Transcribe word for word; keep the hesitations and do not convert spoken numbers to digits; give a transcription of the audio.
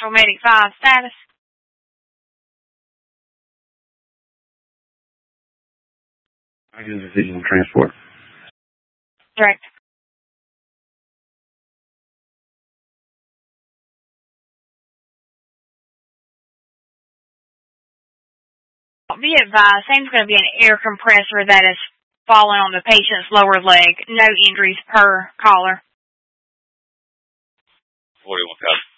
Hospital Medic five status. I use decision transport. Direct. Be advised, seems going to be an air compressor that has fallen on the patient's lower leg. No injuries per caller. forty-one copy.